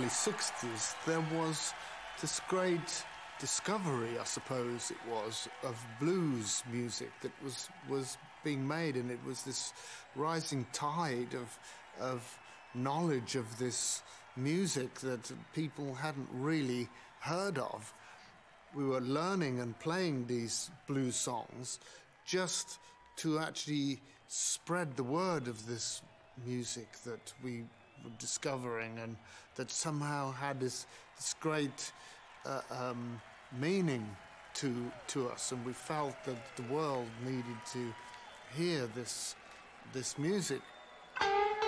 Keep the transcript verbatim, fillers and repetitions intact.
early sixties, there was this great discovery, I suppose it was, of blues music that was was being made, and it was this rising tide of of knowledge of this music that people hadn't really heard of. We were learning and playing these blues songs just to actually spread the word of this music that we were discovering, and that somehow had this, this great uh, um, meaning to to us, and we felt that the world needed to hear this this music.